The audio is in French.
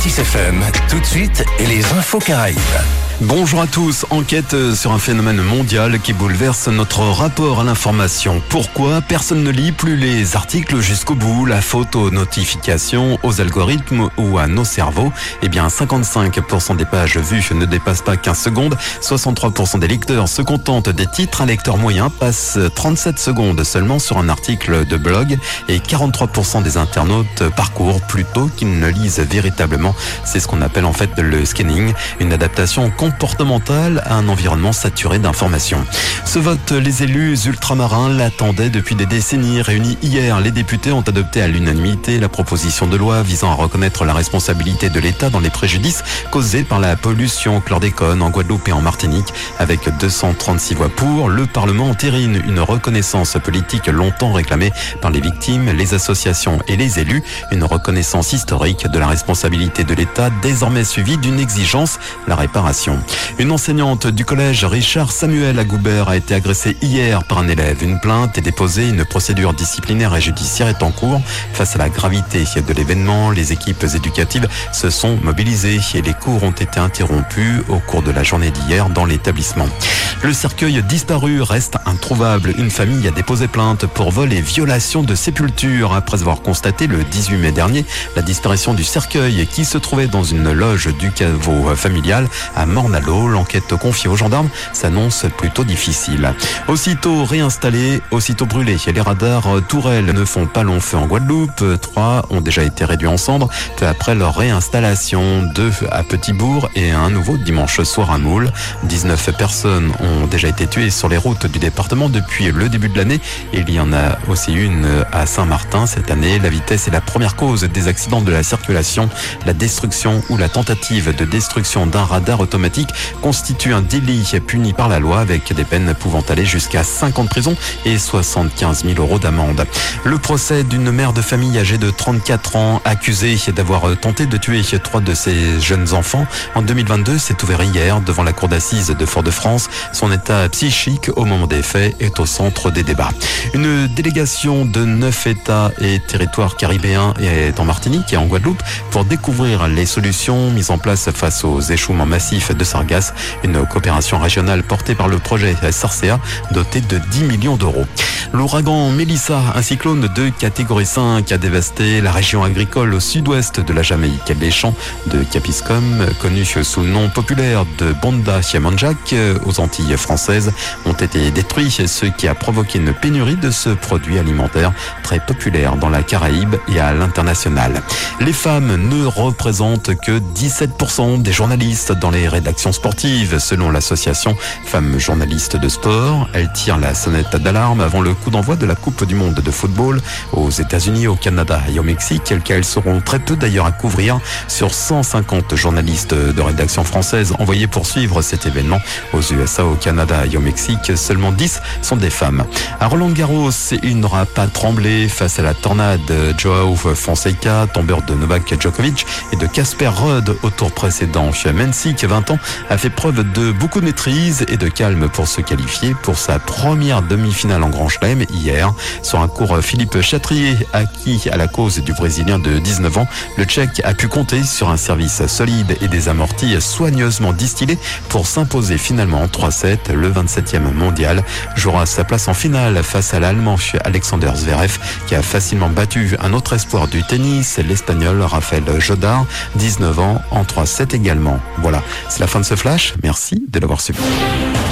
Baptiste FM, tout de suite, et les infos Caraïbes. Bonjour à tous. Enquête sur un phénomène mondial qui bouleverse notre rapport à l'information. Pourquoi personne ne lit plus les articles jusqu'au bout? La faute aux notifications, aux algorithmes ou à nos cerveaux? Eh bien, 55% des pages vues ne dépassent pas 15 secondes. 63% des lecteurs se contentent des titres. Un lecteur moyen passe 37 secondes seulement sur un article de blog. Et 43% des internautes parcourent plutôt qu'ils ne lisent véritablement. C'est ce qu'on appelle en fait le scanning, une adaptation comportementale à un environnement saturé d'informations. Ce vote, les élus ultramarins l'attendaient depuis des décennies. Réunis hier, les députés ont adopté à l'unanimité la proposition de loi visant à reconnaître la responsabilité de l'État dans les préjudices causés par la pollution au chlordécone en Guadeloupe et en Martinique. Avec 236 voix pour, le Parlement entérine une reconnaissance politique longtemps réclamée par les victimes, les associations et les élus. Une reconnaissance historique de la responsabilité de l'État, désormais suivie d'une exigence, la réparation. Une enseignante du collège Richard Samuel à Goubert a été agressée hier par un élève. Une plainte est déposée, une procédure disciplinaire et judiciaire est en cours. Face à la gravité de l'événement, les équipes éducatives se sont mobilisées et les cours ont été interrompus au cours de la journée d'hier dans l'établissement. Le cercueil disparu reste introuvable. Une famille a déposé plainte pour vol et violation de sépulture après avoir constaté le 18 mai dernier la disparition du cercueil qui se trouvait dans une loge du caveau familial à Morne-à-l'Eau. L'enquête confiée aux gendarmes s'annonce plutôt difficile. Aussitôt réinstallés, aussitôt brûlés. Les radars tourelles ne font pas long feu en Guadeloupe. 3 ont déjà été réduits en cendres peu après leur réinstallation. 2 à Petit-Bourg et un nouveau dimanche soir à Moule. 19 personnes ont déjà été tuées sur les routes du département depuis le début de l'année. Il y en a aussi une à Saint-Martin cette année. La vitesse est la première cause des accidents de la circulation. La destruction ou la tentative de destruction d'un radar automatique constitue un délit puni par la loi avec des peines pouvant aller jusqu'à 5 ans de prison et 75 000 € d'amende. Le procès d'une mère de famille âgée de 34 ans accusée d'avoir tenté de tuer 3 de ses jeunes enfants en 2022 s'est ouvert hier devant la cour d'assises de Fort-de-France. Son état psychique au moment des faits est au centre des débats. Une délégation de 9 États et territoires caribéens est en Martinique et en Guadeloupe pour découvrir les solutions mises en place face aux échouements massifs de sargasses. Une coopération régionale portée par le projet Sarcea doté de 10 millions d'euros. L'ouragan Mélissa, un cyclone de catégorie 5, a dévasté la région agricole au sud-ouest de la Jamaïque. Les champs de Capiscum, connus sous le nom populaire de Bonda Chiamanjak aux Antilles françaises, ont été détruits, ce qui a provoqué une pénurie de ce produit alimentaire très populaire dans la Caraïbe et à l'international. Les femmes ne représentent que 17% des journalistes dans les rédactions sportives, selon l'association Femmes journalistes de sport. Elles tirent la sonnette d'alarme avant le coup d'envoi de la Coupe du monde de football aux États-Unis, au Canada et au Mexique, lesquels seront très peu d'ailleurs à couvrir. Sur 150 journalistes de rédaction française envoyés pour suivre cet événement aux USA, au Canada et au Mexique, seulement 10 sont des femmes. À Roland-Garros, il n'aura pas tremblé face à la tornade. Joao Fonseca, tombeur de Novak Djokovic et de Casper Ruud au tour précédent. Mensik, 20 ans, a fait preuve de beaucoup de maîtrise et de calme pour se qualifier pour sa première demi-finale en Grand Chelem hier. Sur un court Philippe Chatrier, acquis à la cause du Brésilien de 19 ans, le Tchèque a pu compter sur un service solide et des amortis soigneusement distillés pour s'imposer finalement en 3-7. Le 27e mondial jouera sa place en finale face à l'Allemand Alexander Zverev qui a facilement battu un autre espoir du tennis, l'Espagnol Rafael Jodar, 19 ans, en 3-7 également. Voilà, c'est la fin de ce flash. Merci de l'avoir suivi.